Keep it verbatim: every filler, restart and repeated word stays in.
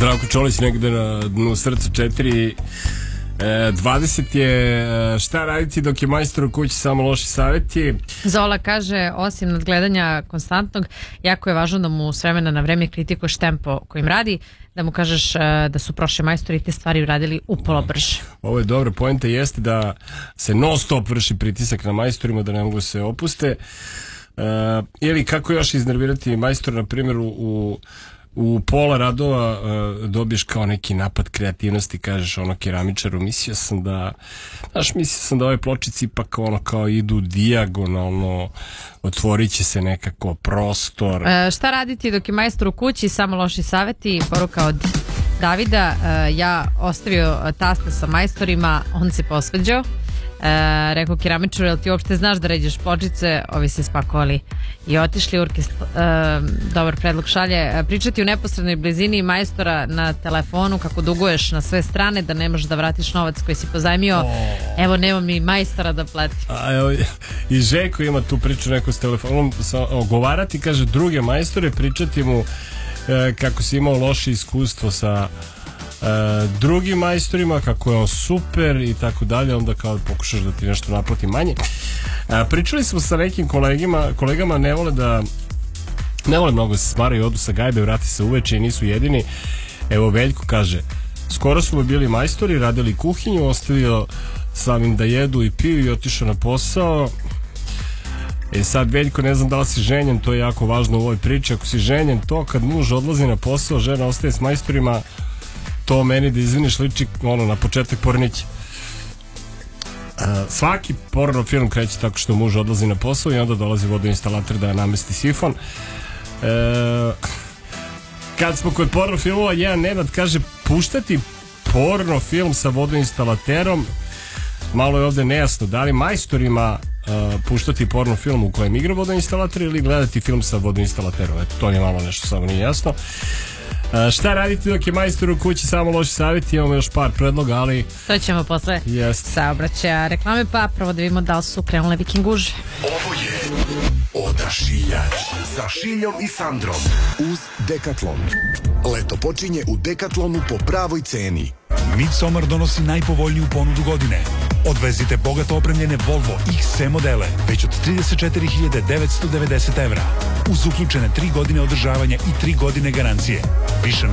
Zdravko Čolić negde na dnu srca četiri. E, dvadeset je e, šta raditi dok je majstor u kući, samo loši savjeti. Zola kaže, osim nadgledanja konstantnog, jako je važno da mu s vremena na vreme kritikuješ tempo kojim radi, da mu kažeš e, da su prošli majstori te stvari uradili upola brže. Ovo je dobra poenta, jeste da se non stop vrši pritisak na majstorima, da ne mogu se opuste. E, ili kako još iznervirati majstor, na primjer u u pola radova uh, dobiješ kao neki napad kreativnosti, kažeš ono keramičaru, mislio sam da znaš, mislio sam da ove pločice ipak ono kao idu dijagonalno, otvorit će se nekako prostor. E, šta raditi dok je majstor u kući, samo loši savjeti, poruka od Davida. E, ja ostavio tasta sa majstorima, on se posvađao. E, rekao keramičaru, jel ti uopšte znaš da ređeš pločice? Ovi se spakovali i otišli. Urkest, e, dobar predlog šalje, pričati u neposrednoj blizini majstora na telefonu kako duguješ na sve strane, da ne možeš da vratiš novac koji si pozajmio. Oh. Evo, nema mi majstora da plati. A, evo, i Žeko ima tu priču neko s telefonom, sa, ogovarati, kaže, druge majstore, pričati mu e, kako si imao loše iskustvo sa Uh, drugim majstorima, kako je on super i tako dalje, onda kao pokušaš da ti nešto naplati manje. Uh, pričali smo sa nekim kolegima, kolegama ne vole da ne vole mnogo se smaraju, odu sa gajbe, vrati se uveče i nisu jedini. Evo Veljko kaže, skoro smo bili majstori, radili kuhinju, ostavio sam im da jedu i piju i otišao na posao. E sad, Veljko, ne znam da li si ženjen, to je jako važno u ovoj priči. Ako si ženjen, to kad muž odlazi na posao, žena ostaje s majstorima, to meni, da izviniš, liči ono na početak Pornića. Uh, svaki porno film kreće tako što muž odlazi na posao i onda dolazi vodoinstalater da namesti sifon. Uh, kad smo kod porno filmova, jedan Nenad kaže, puštati porno film sa vodoinstalaterom, malo je ovde nejasno, da li majstorima uh, puštati porno film u kojem igra vodoinstalater ili gledati film sa vodoinstalaterom. Eto, to je malo nešto, samo nije jasno. Uh, šta raditi dok je majstor u kući, samo loši savjeti, imamo još par predloga, ali to ćemo posle yes. saobraćaja reklame, pa prvo da vidimo da li su krenule vikinguže. Ovo je Odašiljač sa Šiljom i Sandrom uz Decathlon. Leto počinje u Decathlonu po pravoj ceni. Midsommar donosi najpovoljniju ponudu godine. Odvezite bogato opremljene Volvo iks ce modele već od trideset četiri hiljade devetsto devedeset evra uz uključene tri godine održavanja i tri godine garancije. Više na